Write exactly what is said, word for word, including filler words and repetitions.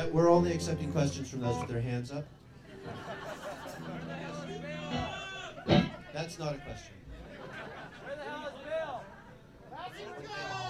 Uh, we're only accepting questions from those with their hands up. That's not a question. Where the hell is Bill?